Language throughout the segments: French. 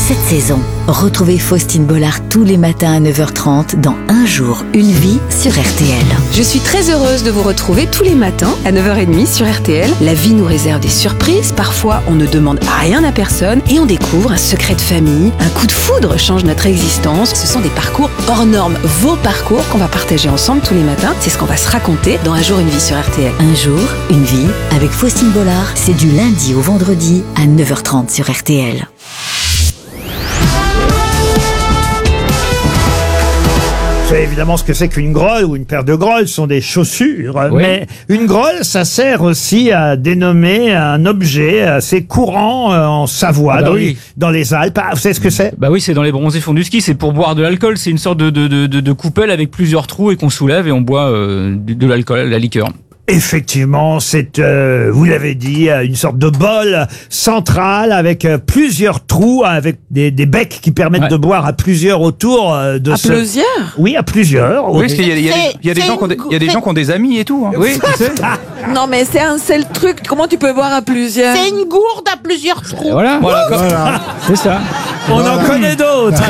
cette saison. Retrouvez Faustine Bollard tous les matins à 9h30 dans Un jour, une vie sur RTL. Je suis très heureuse de vous retrouver tous les matins à 9h30 sur RTL. La vie nous réserve des surprises. Parfois, on ne demande rien à personne et on découvre un secret de famille. Un coup de foudre change notre existence. Ce sont des parcours hors normes. Vos parcours qu'on va partager ensemble tous les matins. C'est ce qu'on va se raconter dans Un jour, une vie sur RTL. Un jour, une vie avec Faustine Bollard. C'est du lundi au vendredi à 9h30 sur RTL. Vous savez évidemment ce que c'est qu'une grolle ou une paire de grolles, ce sont des chaussures. Oui. Mais une grolle, ça sert aussi à dénommer un objet assez courant en Savoie, dans les Alpes. Ah, vous savez ce que c'est? Bah oui, c'est dans les bronzés fonds du ski, c'est pour boire de l'alcool. C'est une sorte de coupelle avec plusieurs trous et qu'on soulève et on boit de l'alcool, la liqueur. Effectivement, c'est, vous l'avez dit, une sorte de bol central avec plusieurs trous, avec des becs qui permettent de boire à plusieurs autour de ce... À plusieurs? Oui, à plusieurs. Oui, parce qu'il y a des gens qui ont des amis et tout. Hein. Oui, tu sais. Non, mais c'est un seul truc. Comment tu peux boire à plusieurs? C'est une gourde à plusieurs trous. Voilà. C'est ça. On en connaît d'autres.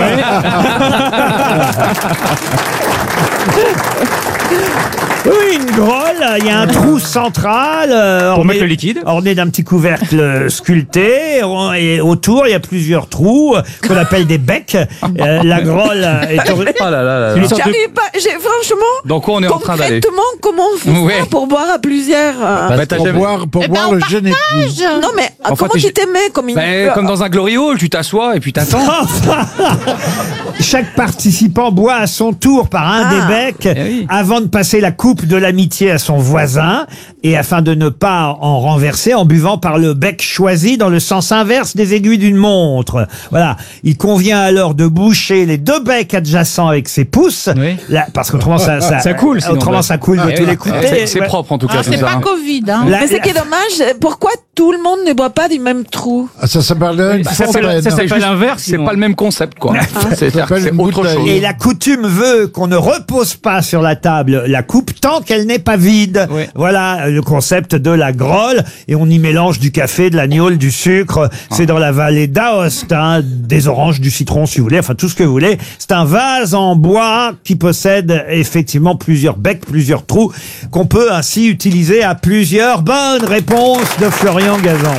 Oui, une grolle, il y a un trou central mettre le liquide, orné d'un petit couvercle sculpté, et autour il y a plusieurs trous qu'on appelle des becs. La grolle est J'arrive pas, franchement. Donc on est en train d'aller. Concrètement, comment on fait pour boire à plusieurs? Pour boire le génétique. Non mais comment tu t'aimais comme dans un glory hall, tu t'assois et puis t'attends. Chaque participant boit à son tour par un des becs avant de passer la coupe de l'amitié à son voisin, et afin de ne pas en renverser, en buvant par le bec choisi dans le sens inverse des aiguilles d'une montre. Voilà. Il convient alors de boucher les deux becs adjacents avec ses pouces, là, parce qu'autrement ça coule. Autrement ça coule de tous les côtés. C'est propre en tout cas. C'est pas Covid. Hein. Mais c'est qui est dommage. Pourquoi tout le monde ne boit pas du même trou? Ça s'appelle l'inverse. C'est pas le même concept, quoi. C'est autre chose. Et la coutume veut qu'on ne repose pas sur la table la coupe tant qu'elle n'est pas vide. Oui. Voilà le concept de la grolle. Et on y mélange du café, de l'agnole, du sucre. C'est dans la vallée d'Aoste, des oranges, du citron si vous voulez, enfin tout ce que vous voulez. C'est un vase en bois qui possède effectivement plusieurs becs, plusieurs trous, qu'on peut ainsi utiliser à plusieurs. Bonne réponse de Florian Gazan.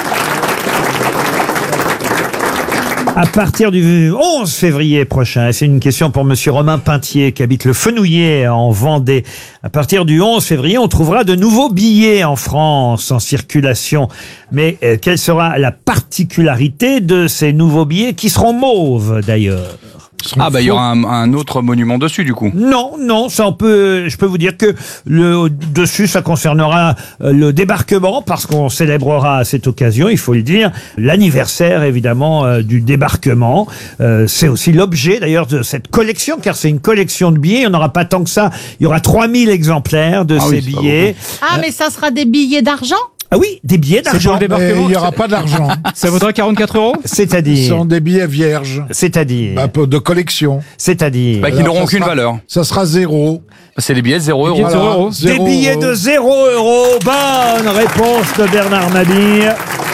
À partir du 11 février prochain, et c'est une question pour monsieur Romain Pintier qui habite le Fenouillet en Vendée. À partir du 11 février, on trouvera de nouveaux billets en France en circulation. Mais quelle sera la particularité de ces nouveaux billets qui seront mauves d'ailleurs? Il y aura un autre monument dessus du coup. Non, ça je peux vous dire que le dessus ça concernera le débarquement, parce qu'on célébrera à cette occasion, il faut le dire, l'anniversaire évidemment du débarquement. C'est aussi l'objet d'ailleurs de cette collection, car c'est une collection de billets. Il n'y en aura pas tant que ça. Il y aura 3000 exemplaires de ces billets. Mais ça sera des billets d'argent? Ah oui, des billets d'argent. Il n'y aura pas d'argent. Ça vaudra 44 €? C'est-à-dire? Ce sont des billets vierges. C'est-à-dire? De collection. C'est-à-dire? Qui n'auront aucune valeur. Ça sera 0. C'est des billets de 0 €. Des billets de 0 €. Bonne réponse de Bernard Mabille.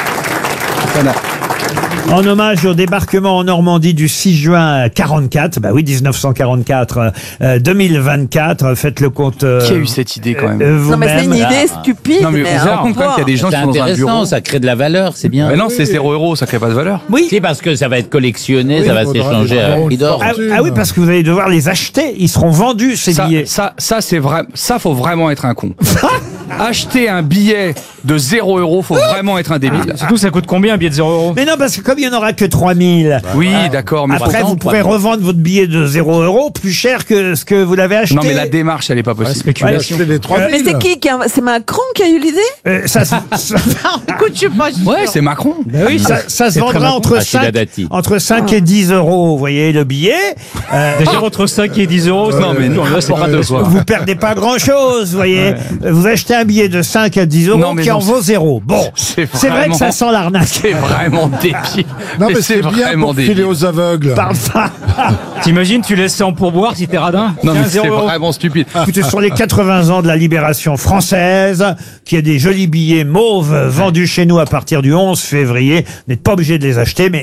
En hommage au débarquement en Normandie du 6 juin 44, 1944, 2024, faites le compte. Qui a eu cette idée quand même? Non mais c'est une idée stupide. Non mais vous vous rendez compte quand même qu'il y a des gens qui sont dans un bureau. Ça crée de la valeur, c'est bien. Mais non, c'est 0 €, ça crée pas de valeur. Oui. C'est parce que ça va être collectionné, ça va s'échanger à prix d'or. Ah oui, parce que vous allez devoir les acheter, ils seront vendus ces billets. Ça c'est vrai, ça faut vraiment être un con. Acheter un billet de 0 €, faut vraiment être un débile. Surtout, ça coûte combien un billet de 0 €? Mais non, parce que comme il n'y en aura que 3000. Oui, d'accord. Mais après, vous pourrez revendre votre billet de 0 € plus cher que ce que vous l'avez acheté. Non, mais la démarche, elle n'est pas possible. Spéculation. Mais c'est c'est Macron qui a eu l'idée? Écoute, je sais pas. Ouais, c'est Macron. Oui, ça se vendra entre 5 et 10 €, vous voyez, le billet. Déjà, entre 5 et 10 €. Non, mais non, là, c'est pas de soi. Vous perdez pas grand-chose, vous voyez. Vous achetez un billet de 5 à 10 € qui en vaut 0. Bon, c'est vrai que ça sent l'arnaque. C'est vraiment débile. Non, mais c'est bien pour filer aux aveugles. T'imagines, tu laisses ça en pourboire si t'es radin? Non, mais c'est vraiment stupide. Écoutez, sur les 80 ans de la libération française, qu'il y a des jolis billets mauves vendus chez nous à partir du 11 février, vous n'êtes pas obligé de les acheter, mais